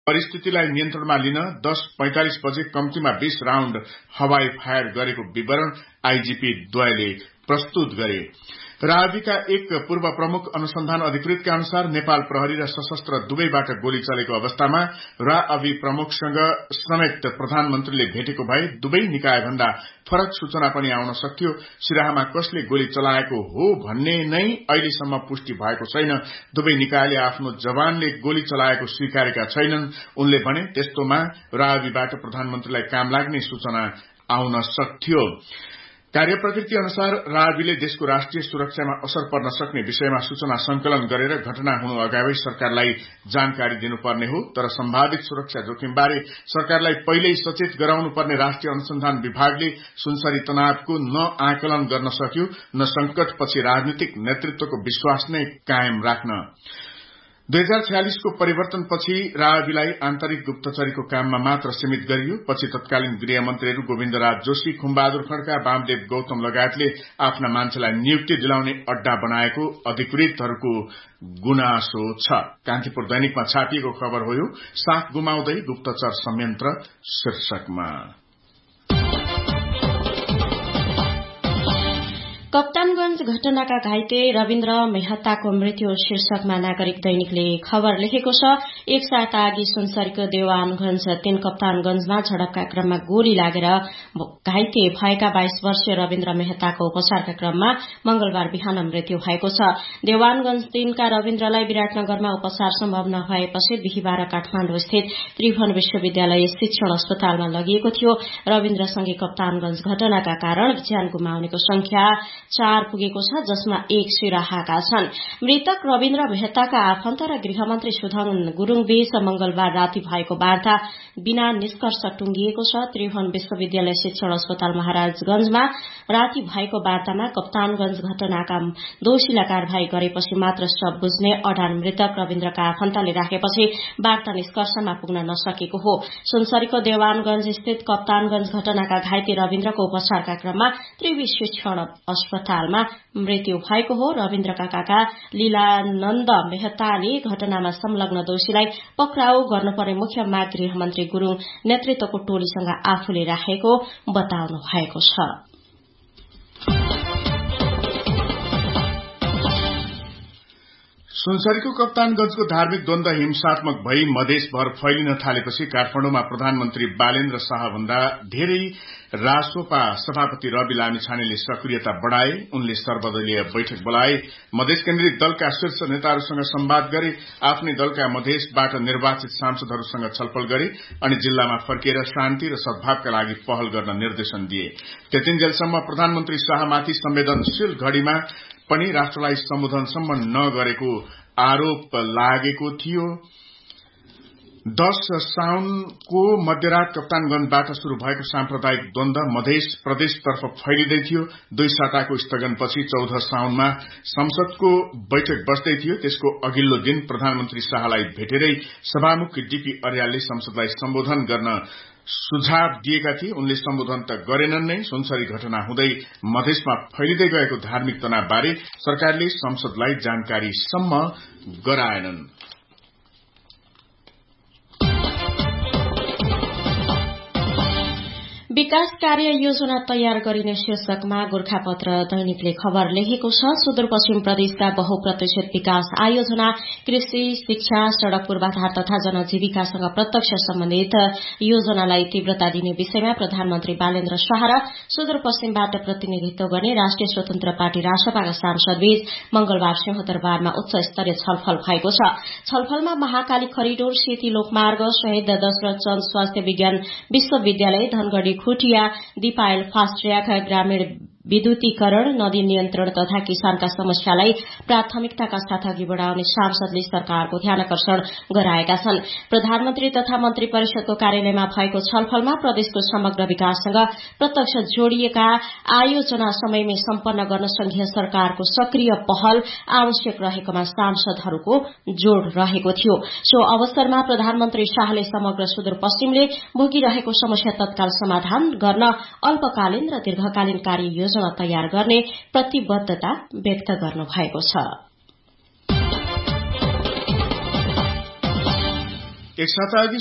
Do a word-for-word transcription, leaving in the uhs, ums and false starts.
परिस्थितिलाई नियन्त्रणमा लिन दस पैंतालिस बजे कम्तीमा बीस राउण्ड हवाई फायर गरेको विवरण आईजीपी द्वयले प्रस्तुत गरे। राविका एक पूर्व प्रमुख अनुसन्धान अधिकृतका अनुसार नेपाल प्रहरी र सशस्त्र दुवैबाट गोली चलेको अवस्थामा राअवि प्रमुखसँग समेत प्रधानमन्त्रीले भेटेको भए दुवै निकायभन्दा फरक सूचना पनि आउन सक्थ्यो। सिराहामा कसले गोली चलाएको हो भन्ने नै अहिलेसम्म पुष्टि भएको छैन। दुवै निकायले आफ्नो जवानले गोली चलाएको स्वीकारेका छैनन्। उनले भने त्यस्तोमा राअविबाट प्रधानमन्त्रीलाई काम लाग्ने सूचना आउन सक्थ्यो। कार्य प्रकृति अनुसार राअविले देशको राष्ट्रिय सुरक्षामा असर पर्न सक्ने विषयमा सूचना संकलन गरेर घटना हुनु अगावै सरकारलाई जानकारी दिनुपर्ने हो। तर सम्भावित सुरक्षा जोखिमबारे सरकारलाई पहिल्यै सचेत गराउनुपर्ने राष्ट्रिय अनुसन्धान विभागले सुनसरी तनावको न आकलन गर्न सक्यो न संकटपछि राजनीतिक नेतृत्वको विश्वास नै कायम राख्न। दुई हजार छयालिसको परिवर्तनपछि राअविलाई आन्तरिक गुप्तचरीको काममा मात्र सीमित गरियो। पछि तत्कालीन गृहमन्त्रीहरू गोविन्दराज जोशी, खुमबहादुर खड्का, वामदेव गौतम लगायतले आफ्ना मान्छेलाई नियुक्ति दिलाउने अड्डा बनाएको अधिकृतहरूको गुनासो छ। कान्तिपुर दैनिकमा छापिएको खबर हो यो साख गुमाउँदै गुप्तचर संयन्त्र शीर्षकमा। कप्तानगंज घटनाका घाइते रविन्द्र मेहताको मृत्यु शीर्षकमा नागरिक दैनिकले खबर लेखेको छ। एक साता अघि सुनसरीको देवानगंज तीन कप्तानगंजमा झडपका क्रममा गोली लागेर घाइते भएका बाइस वर्षीय रविन्द्र मेहताको उपचारका क्रममा मंगलबार बिहान मृत्यु भएको छ। देवानगंज तीनका रविन्द्रलाई विराटनगरमा उपचार सम्भव नभएपछि बिहिबार काठमाण्डु स्थित त्रिभुवन विश्वविद्यालय शिक्षण अस्पतालमा लगिएको थियो। रविन्द्रसँगै कप्तानगंज घटनाका कारण ज्यान गुमाउनेको संख्या चार पुगेको छ, जसमा एक सिराहाका छन्। मृतक रविन्द्र मेहताका आफन्त र गृहमन्त्री सुधन गुरूङ बीच मंगलबार राति भएको वार्ता बिना निष्कर्ष टुंगिएको छ। त्रिभुवन विश्वविद्यालय शिक्षण अस्पताल महाराजगंजमा राति भएको वार्तामा कप्तानगंज घटनाका दोषीलाई कार्यवाही गरेपछि मात्र शव बुझ्ने अडान मृतक रविन्द्रका आफन्तले राखेपछि वार्ता निष्कर्षमा पुग्न नसकेको हो। सुनसरीको देवानगंज स्थित कप्तानगंज घटनाका घाइते रविन्द्रको उपचारका क्रममा त्रिवी शिक्षण अस्पतालमा मृत्यु भएको हो। रविन्द्रका काका लीलानन्द मेहताले घटनामा संलग्न दोषीलाई पक्राउ गर्नुपर्ने मुख्य माग गृहमन्त्री गुरूङ नेतृत्वको टोलीसँग आफूले राखेको बताउनु भएको छ। सुनसरीको कप्तानगंजको धार्मिक द्वन्द हिंसात्मक भई मधेसभर फैलिन थालेपछि काठमाडौँमा प्रधानमन्त्री बालेन्द्र शाहभन्दा धेरै रासोपा सभापति रवि लामिछानेले सक्रियता बढ़ाए। उनले सर्वदलीय बैठक बोलाए, मधेस केन्द्रित दलका शीर्ष नेताहरूसँग संवाद गरे, आफ्नै दलका मधेसबाट निर्वाचित सांसदहरूसँग छलफल गरे अनि जिल्लामा फर्किएर शान्ति र सद्भावका लागि पहल गर्न निर्देशन दिए। त्यतिन्जेलसम्म प्रधानमन्त्री शाहमाथि संवेदनशील घड़ीमा पनि राष्ट्रलाई सम्बोधनसम्म नगरेको आरोप लागेको थियो। दश साउनको मध्यरात कप्तानगंजबाट शुरू भएको साम्प्रदायिक द्वन्द मधेस प्रदेशतर्फ फैलिँदै थियो। दुई साताको स्थगनपछि चौध साउनमा संसदको बैठक बस्दै थियो। त्यसको अघिल्लो दिन प्रधानमन्त्री शाहलाई भेटेरै सभामुख डीपी अर्यालले संसदलाई सम्बोधन गर्न सुझाव दिएका थिए। उनले सम्बोधन त गरेनन् नै। सुनसरी घटना हुँदै मधेसमा फैलिँदै गएको धार्मिक तनावबारे सरकारले संसदलाई जानकारीसम्म गराएनन्। विकास कार्य योजना तयार गरिने शीर्षकमा गोर्खापत्र दैनिकले खबर लेखेको छ। सुदूरपश्चिम प्रदेशका बहुप्रतिशत विकास आयोजना कृषि, शिक्षा, सड़क पूर्वाधार तथा जनजीविकासँग प्रत्यक्ष सम्बन्धित योजनालाई तीव्रता दिने विषयमा प्रधानमन्त्री बालेन्द्र शाह र सुदूरपश्चिमबाट प्रतिनिधित्व गर्ने राष्ट्रिय स्वतन्त्र पार्टी रासपाका सांसदबीच मंगलबार सिंहदरबारमा उच्च स्तरीय छलफल भएको छ। छलफलमा महाकाली करिडोर, सेती लोकमार्ग, शहीद दशरथ चन्द स्वास्थ्य विज्ञान विश्वविद्यालय, धनगढ़ी खुटिया, दिपायल फास्ट ट्र्याक, ग्रामीण विद्युतीकरण, नदी नियन्त्रण तथा किसानका समस्यालाई प्राथमिकताका साथ अघि बढ़ाउने सांसदले सरकारको ध्यानकर्षण गराएका छन्। प्रधानमन्त्री तथा मन्त्री परिषदको कार्यालयमा भएको छलफलमा प्रदेशको समग्र विकाससँग प्रत्यक्ष जोडिएका आयोजना समयमै सम्पन्न गर्न संघीय सरकारको सक्रिय पहल आवश्यक रहेकोमा सांसदहरूको जोड़ रहेको थियो। सो अवसरमा प्रधानमन्त्री शाहले समग्र सुदूरपश्चिमले भोगिरहेको समस्या तत्काल समाधान गर्न अल्पकालीन र दीर्घकालीन कार्य योजना तयार गर्ने प्रतिबद्धता व्यक्त गर्नु भएको छ। एक साता अघि